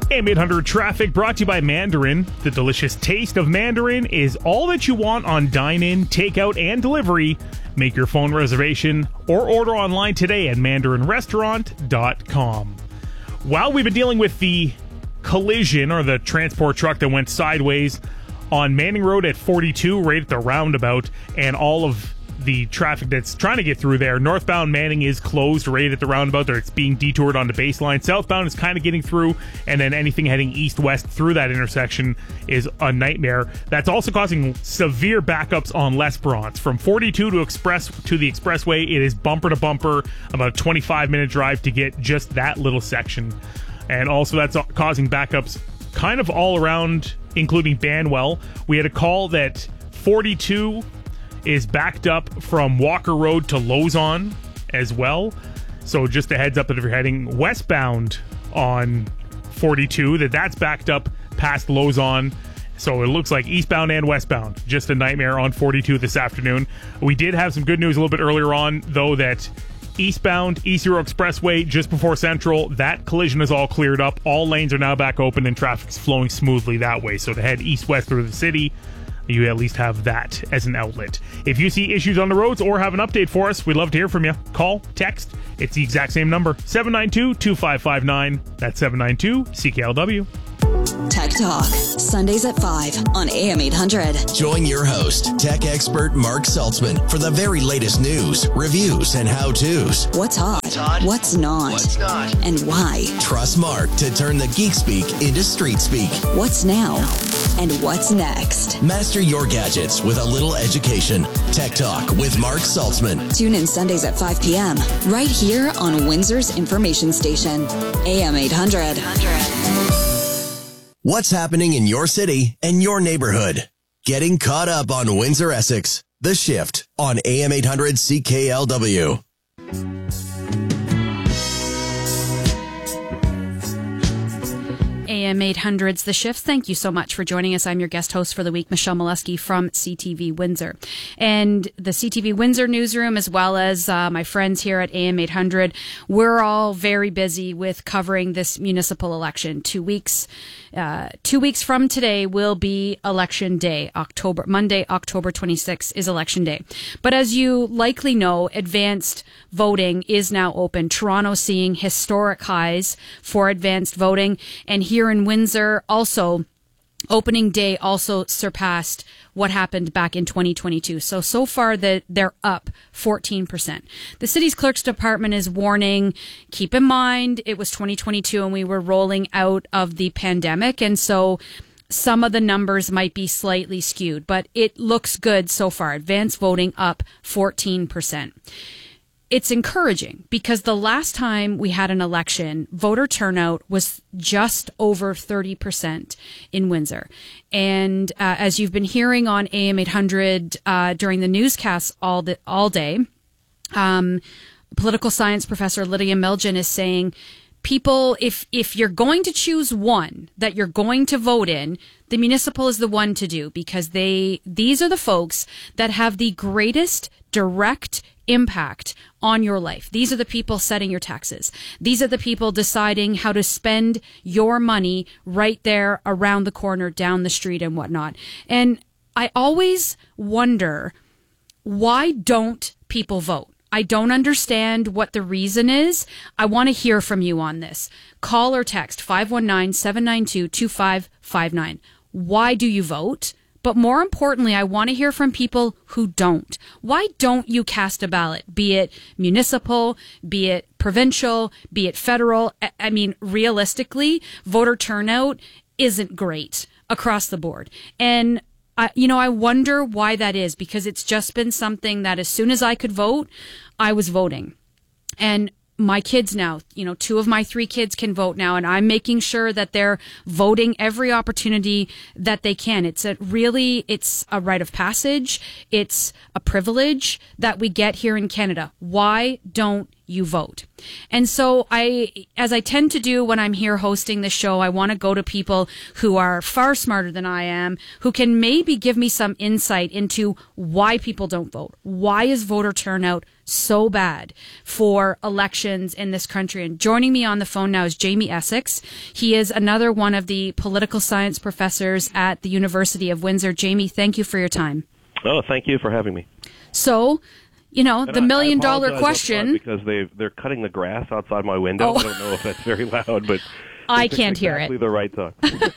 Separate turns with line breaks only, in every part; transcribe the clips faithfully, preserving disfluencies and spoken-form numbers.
A M eight hundred Traffic brought to you by Mandarin. The delicious taste of Mandarin is all that you want on dine-in, takeout, and delivery. Make your phone reservation or order online today at mandarin restaurant dot com. While we've been dealing with the collision or the transport truck that went sideways on Manning Road at forty-two, right at the roundabout, and all of the traffic that's trying to get through there. Northbound Manning is closed right at the roundabout there. It's being detoured onto Baseline. Southbound is kind of getting through, and then anything heading east-west through that intersection is a nightmare. That's also causing severe backups on L'Esperance. From forty-two to express to the expressway, it is bumper to bumper, about a twenty-five minute drive to get just that little section. And also that's causing backups kind of all around, including Banwell. We had a call that forty-two is backed up from Walker Road to Lauson as well. So just a heads up that if you're heading westbound on forty-two, that that's backed up past Lauson. So it looks like eastbound and westbound, just a nightmare on forty-two this afternoon. We did have some good news a little bit earlier on, though, that eastbound East Hero Expressway just before Central, that collision is all cleared up. All lanes are now back open and traffic's flowing smoothly that way. So to head east-west through the city, you at least have that as an outlet. If you see issues on the roads or have an update for us, we'd love to hear from you. Call, text. It's the exact same number, seven nine two, two five five nine. That's seven nine two C K L W.
Tech Talk, Sundays at five on A M eight hundred.
Join your host, tech expert Mark Saltzman, for the very latest news, reviews, and how-tos.
What's hot?
What's hot?
What's not?
What's not?
And why?
Trust Mark to turn the geek speak into street speak.
What's now? And what's next?
Master your gadgets with a little education. Tech Talk with Mark Saltzman.
Tune in Sundays at five p.m. right here on Windsor's information station, A M eight hundred.
What's happening in your city and your neighborhood? Getting caught up on Windsor Essex. The Shift on A M eight hundred C K L W.
A M eight hundred's The Shift. Thank you so much for joining us. I'm your guest host for the week, Michelle Molesky from C T V Windsor. And the C T V Windsor newsroom, as well as uh, my friends here at A M eight hundred, we're all very busy with covering this municipal election. Two weeks, uh, two weeks from today will be election day. October, Monday, October twenty-sixth is election day. But as you likely know, advanced voting is now open. Toronto seeing historic highs for advanced voting, and here in Windsor, also, opening day also surpassed what happened back in twenty twenty-two. So, so far, the, they're up fourteen percent. The city's clerk's department is warning, keep in mind, it was twenty twenty-two and we were rolling out of the pandemic. And so some of the numbers might be slightly skewed, but it looks good so far. Advanced voting up fourteen percent. It's encouraging because the last time we had an election, voter turnout was just over thirty percent in Windsor. And uh, as you've been hearing on A M eight hundred uh, during the newscasts all the, all day, um, political science professor Lydia Milgen is saying, people, if if you're going to choose one that you're going to vote in, the municipal is the one to do, because they these are the folks that have the greatest direct impact on your life. These are the people setting your taxes. These are the people deciding how to spend your money right there around the corner, down the street and whatnot. And I always wonder, why don't people vote? I don't understand what the reason is. I want to hear from you on this. Call or text five one nine, seven nine two, two five five nine. Why do you vote? But more importantly, I want to hear from people who don't. Why don't you cast a ballot? Be it municipal, be it provincial, be it federal. I mean, realistically, voter turnout isn't great across the board. And I, you know, I wonder why that is, because it's just been something that as soon as I could vote, I was voting. And my kids now, you know, two of my three kids can vote now, and I'm making sure that they're voting every opportunity that they can. It's a really, it's a rite of passage. It's a privilege that we get here in Canada. Why don't you vote. And so I, as I tend to do when I'm here hosting the show, I want to go to people who are far smarter than I am, who can maybe give me some insight into why people don't vote. Why is voter turnout so bad for elections in this country? And joining me on the phone now is Jamie Essex. He is another one of the political science professors at the University of Windsor. Jamie, thank you for your time.
Oh, thank you for having me.
So, you know,
and
the
I,
million
I
dollar question.
Because they they're cutting the grass outside my window.
Oh.
I don't know if that's very loud, but
I can't hear
exactly
it.
The right time.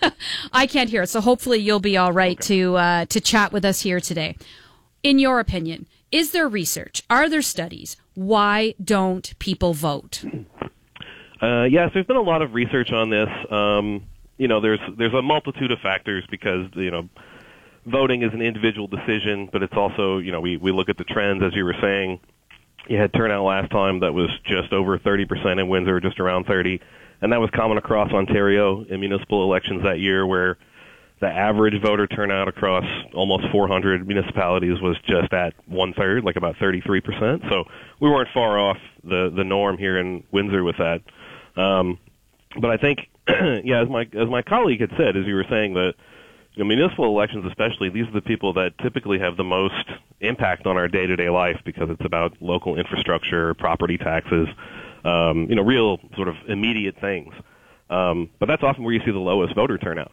I can't hear it. So hopefully you'll be all right okay. to uh, to chat with us here today. In your opinion, is there research? Are there studies? Why don't people vote?
Uh, yes, there's been a lot of research on this. Um, you know, there's there's a multitude of factors because, you know, voting is an individual decision, but it's also, you know, we, we look at the trends, as you were saying. You had turnout last time that was just over thirty percent in Windsor, just around thirty, and that was common across Ontario in municipal elections that year, where the average voter turnout across almost four hundred municipalities was just at one-third, like about thirty-three percent. So we weren't far off the, the norm here in Windsor with that. Um, but I think, yeah, as my as my colleague had said, as you were saying, that you know, municipal elections especially, these are the people that typically have the most impact on our day-to-day life because it's about local infrastructure, property taxes, um, you know, real sort of immediate things. Um, but that's often where you see the lowest voter turnout.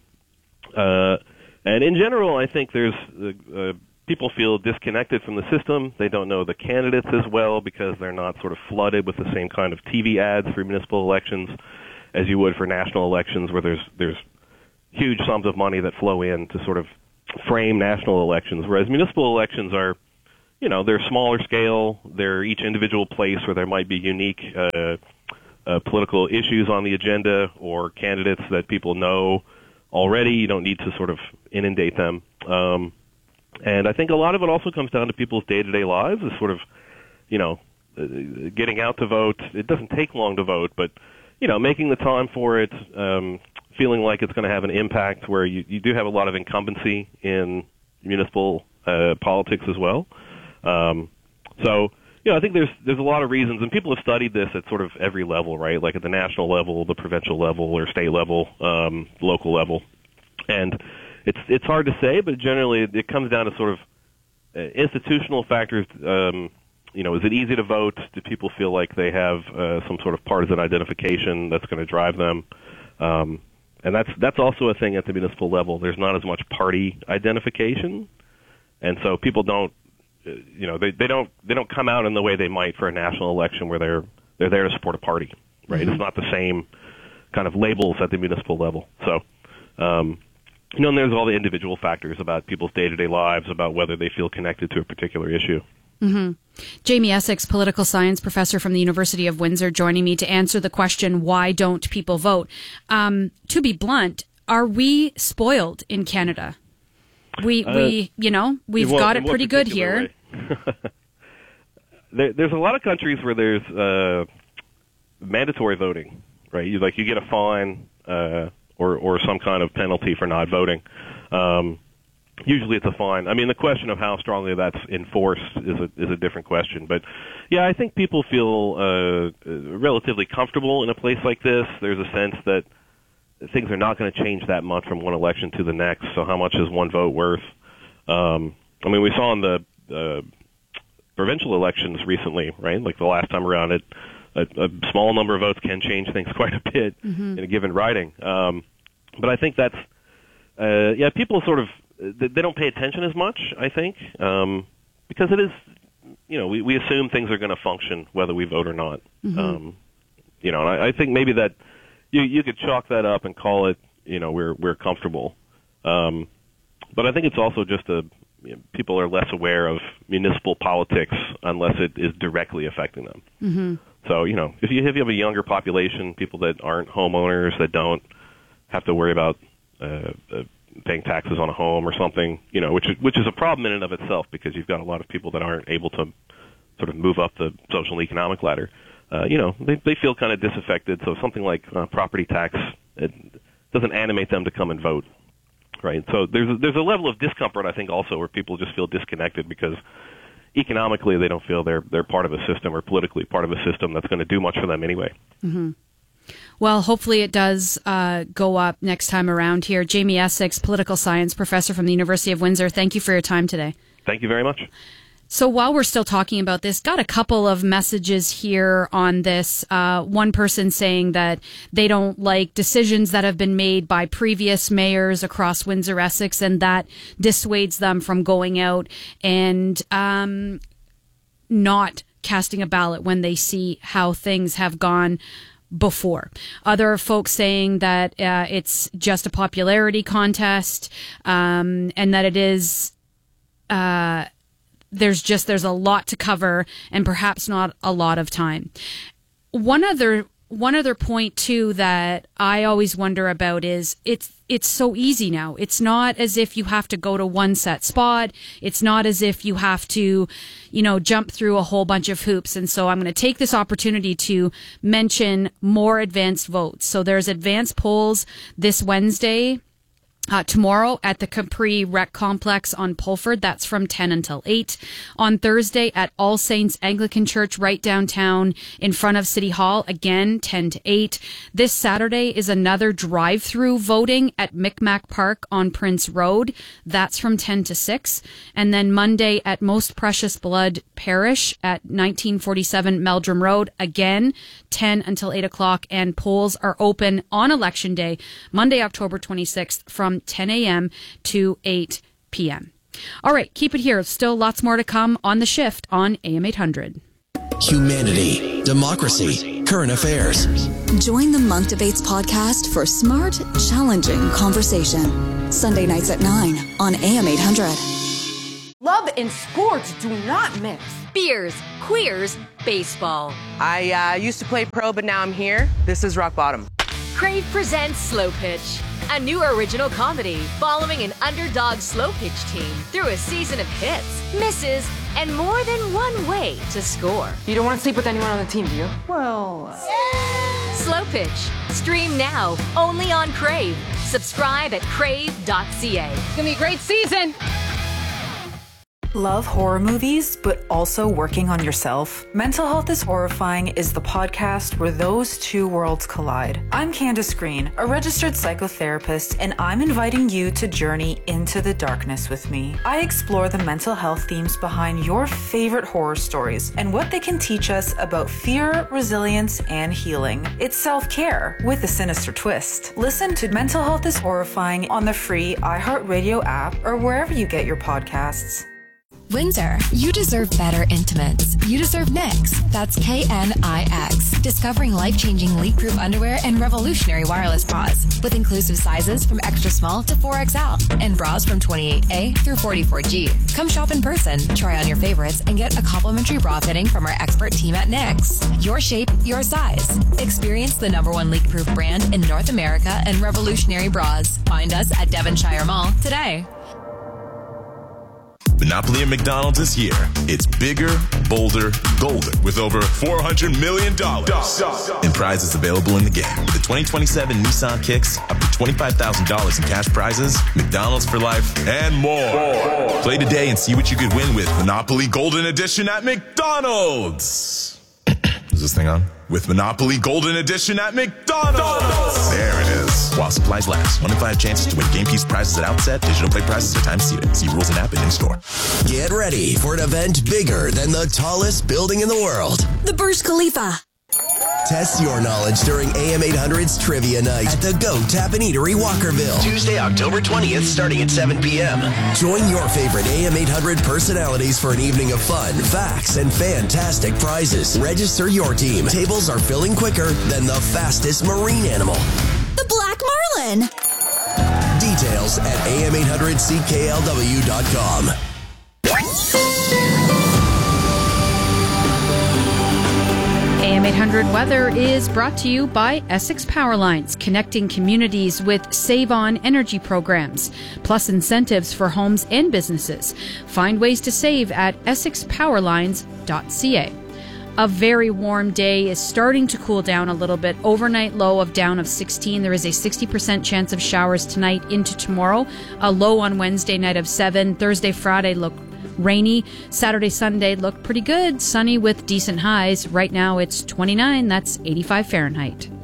Uh, and in general, I think there's uh, uh, people feel disconnected from the system. They don't know the candidates as well because they're not sort of flooded with the same kind of T V ads for municipal elections as you would for national elections, where there's there's huge sums of money that flow in to sort of frame national elections. Whereas municipal elections are, you know, they're smaller scale. They're each individual place where there might be unique uh, uh, political issues on the agenda or candidates that people know already. You don't need to sort of inundate them. Um, and I think a lot of it also comes down to people's day-to-day lives, is sort of, you know, uh, getting out to vote. It doesn't take long to vote, but, you know, making the time for it, um, feeling like it's going to have an impact, where you, you do have a lot of incumbency in municipal uh, politics as well. Um, so, you know, I think there's there's a lot of reasons, and people have studied this at sort of every level, right? Like at the national level, the provincial level, or state level, um, local level. And it's it's hard to say, but generally it, it comes down to sort of uh, institutional factors. Um, you know, is it easy to vote? Do people feel like they have uh, some sort of partisan identification that's going to drive them? Um, and that's that's also a thing at the municipal level. There's not as much party identification, and so people don't. You know, they, they don't they don't come out in the way they might for a national election, where they're they're there to support a party, right? Mm-hmm. It's not the same kind of labels at the municipal level. So, um, you know, and there's all the individual factors about people's day-to-day lives, about whether they feel connected to a particular issue.
Mm-hmm. Jamie Essex, political science professor from the University of Windsor, joining me to answer the question, why don't people vote? Um, to be blunt, are we spoiled in Canada? We, uh, we, you know, we've
what,
got it pretty good here.
there, there's a lot of countries where there's uh, mandatory voting, right? You like you get a fine uh, or or some kind of penalty for not voting. Um, usually, it's a fine. I mean, the question of how strongly that's enforced is a is a different question. But yeah, I think people feel uh, relatively comfortable in a place like this. There's a sense that things are not going to change that much from one election to the next. So how much is one vote worth? Um, I mean, we saw in the uh, provincial elections recently, right? Like the last time around, it a, a small number of votes can change things quite a bit mm-hmm. in a given riding. Um, but I think that's, uh, yeah, people sort of, they don't pay attention as much, I think, um, because it is, you know, we, we assume things are going to function whether we vote or not. Mm-hmm. Um, you know, and I, I think maybe that, You you could chalk that up and call it, you know, we're we're comfortable, um, but I think it's also just a you know, people are less aware of municipal politics unless it is directly affecting them. Mm-hmm. So you know, if you if you have a younger population, people that aren't homeowners, that don't have to worry about uh, uh, paying taxes on a home or something, you know, which is, which is a problem in and of itself because you've got a lot of people that aren't able to sort of move up the social and economic ladder. Uh, you know, they they feel kind of disaffected, so something like uh, property tax, it doesn't animate them to come and vote, right? So there's a, there's a level of discomfort, I think, also where people just feel disconnected because, economically they don't feel they're they're part of a system, or politically part of a system that's going to do much for them anyway.
Mm-hmm. Well, hopefully it does uh, go up next time around here. Jamie Essex, political science professor from the University of Windsor, thank you for your time today.
Thank you very much.
So while we're still talking about this, got a couple of messages here on this. Uh, one person saying that they don't like decisions that have been made by previous mayors across Windsor-Essex, and that dissuades them from going out and um, not casting a ballot when they see how things have gone before. Other folks saying that uh, it's just a popularity contest, um, and that it is... Uh, There's just, there's a lot to cover and perhaps not a lot of time. One other, one other point too that I always wonder about is it's, it's so easy now. It's not as if you have to go to one set spot. It's not as if you have to, you know, jump through a whole bunch of hoops. And so I'm going to take this opportunity to mention more advanced votes. So there's advanced polls this Wednesday. Uh, tomorrow at the Capri Rec Complex on Pulford. That's from ten until eight. On Thursday at All Saints Anglican Church right downtown in front of City Hall, again, ten to eight. This Saturday is another drive-through voting at Micmac Park on Prince Road. That's from ten to six. And then Monday at Most Precious Blood Parish at nineteen forty-seven Meldrum Road, again, ten until eight o'clock. And polls are open on Election Day, Monday, October twenty-sixth, from ten a.m. to eight p.m. All right, keep it here. Still lots more to come on The Shift on A M eight hundred.
Humanity, democracy, current affairs.
Join the Monk Debates podcast for smart, challenging conversation. Sunday nights at nine on A M eight hundred.
Love and sports do not mix.
Beers, queers, baseball.
I uh, used to play pro, but now I'm here. This is rock bottom.
Crave presents Slow Pitch, a new original comedy following an underdog slow pitch team through a season of hits, misses, and more than one way to score.
You don't want to sleep with anyone on the team, do you? Well... Uh...
Slow Pitch. Stream now, only on Crave. Subscribe at crave dot c a.
It's gonna be a great season!
Love horror movies, but also working on yourself? Mental Health is Horrifying is the podcast where those two worlds collide. I'm Candace Green, a registered psychotherapist, and I'm inviting you to journey into the darkness with me. I explore the mental health themes behind your favorite horror stories and what they can teach us about fear, resilience, and healing. It's self-care with a sinister twist. Listen to Mental Health is Horrifying on the free iHeartRadio app or wherever you get your podcasts.
Windsor, you deserve better intimates. You deserve Knix. That's K N I X. Discovering life-changing leak-proof underwear and revolutionary wireless bras with inclusive sizes from extra small to four X L and bras from twenty-eight A through forty-four G. Come shop in person, try on your favorites, and get a complimentary bra fitting from our expert team at Knix. Your shape, your size. Experience the number one leak-proof brand in North America and revolutionary bras. Find us at Devonshire Mall today.
Monopoly at McDonald's is here. It's bigger, bolder, golden, with over four hundred million dollars in prizes available in the game. With the twenty twenty-seven Nissan Kicks, up to twenty-five thousand dollars in cash prizes, McDonald's for life, and more. Play today and see what you could win with Monopoly Golden Edition at McDonald's. Is this thing on? With Monopoly Golden Edition at McDonald's. There it is. While supplies last. One in five chances to win game piece prizes at outset. Digital play prizes are time seated. See rules and app and in-store.
Get ready for an event bigger than the tallest building in the world.
The Burj Khalifa.
Test your knowledge during A M eight hundred's Trivia Night at the Go Tap and Eatery, Walkerville. Tuesday, October twentieth, starting at seven p.m. Join your favorite A M eight hundred personalities for an evening of fun, facts, and fantastic prizes. Register your team. Tables are filling quicker than the fastest marine animal.
The Black Marlin.
Details at A M eight hundred C K L W dot com.
A M eight hundred Weather is brought to you by Essex Powerlines, connecting communities with save-on energy programs, plus incentives for homes and businesses. Find ways to save at essex powerlines dot c a. A very warm day is starting to cool down a little bit. Overnight low of down of sixteen. There is a sixty percent chance of showers tonight into tomorrow. A low on Wednesday night of seven. Thursday, Friday look rainy. Saturday, Sunday looked pretty good. Sunny with decent highs. Right now it's twenty-nine. That's eighty-five Fahrenheit.